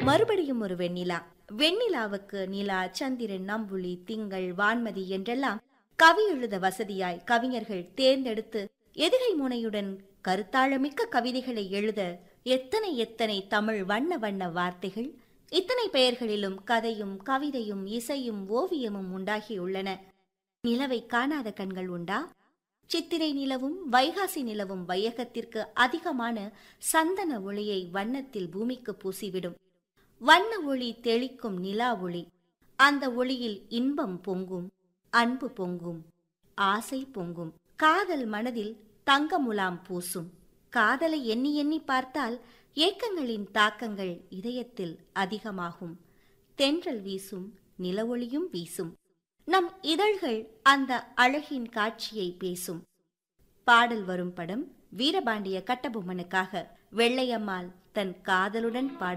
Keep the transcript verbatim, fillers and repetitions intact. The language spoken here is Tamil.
மறுபடியும் ஒரு வெண்ணிலா. வெண்ணிலாவுக்கு நிலா, சந்திரன், நம்புலி, திங்கள், வான்மதி என்றெல்லாம் கவி எழுத வசதியாய் கவிஞர்கள் தேர்ந்தெடுத்து எதுகை முனையுடன் கருத்தாழமிக்க கவிதைகளை எழுத எத்தனை எத்தனை தமிழ் வண்ண வண்ண வார்த்தைகள், இத்தனை பெயர்களிலும் கதையும் கவிதையும் இசையும் ஓவியமும் உண்டாகியுள்ளன. நிலவை காணாத கண்கள் உண்டா? சித்திரை நிலவும் வைகாசி நிலவும் வையகத்திற்கு அதிகமான சந்தன ஒளியை வண்ணத்தில் பூமிக்கு பூசிவிடும். வண்ண ஒளி தெளிக்கும் நிலா ஒளி. அந்த ஒளியில் இன்பம் பொங்கும், அன்பு பொங்கும், ஆசை பொங்கும். காதல் மனதில் தங்கமுலாம் பூசும். காதலை எண்ணி எண்ணி பார்த்தால் ஏக்கங்களின் தாக்கங்கள் இதயத்தில் அதிகமாகும். தென்றல் வீசும், நிலவொளியும் வீசும். நம் இதழ்கள் அந்த அழகின் காட்சியை பேசும். பாடல் வரும் படம் வீரபாண்டிய கட்டபொம்மனுக்காக வெள்ளையம்மாள் தன் காதலுடன் பாட